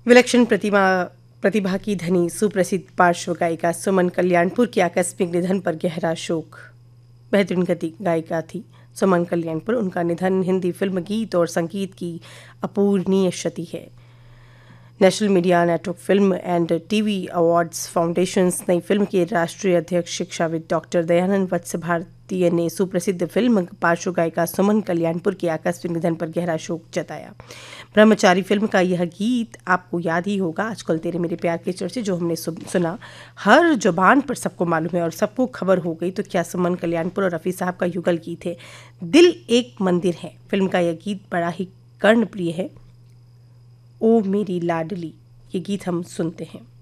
विलक्षण प्रतिभा की धनी सुप्रसिद्ध पार्श्व गायिका सुमन कल्याणपुर के आकस्मिक निधन पर गहरा शोक। बेहतरीन गति गायिका थी सुमन कल्याणपुर। उनका निधन हिंदी फिल्म, गीत और संगीत की अपूरणीय क्षति है। National media network film and TV awards foundations नई फिल्म के राष्ट्रीय अध्यक्ष शिक्षाविद डॉक्टर दयानंद वत्स भारतीय ने सुप्रसिद्ध फिल्म पार्श्व गायिका सुमन कल्याणपुर के आकस्मिक निधन पर गहरा शोक जताया। ब्रह्मचारी फिल्म का यह गीत आपको याद ही होगा, आजकल तेरे मेरे प्यार के चर्चे, जो हमने सुना, हर जुबान पर सबको मालूम है और सबको खबर हो गई। तो क्या सुमन कल्याणपुर और रफ़ी साहब का युगल गीत है दिल एक मंदिर है। फिल्म का यह गीत बड़ा ही कर्णप्रिय है। ओ मेरी लाडली, ये गीत हम सुनते हैं।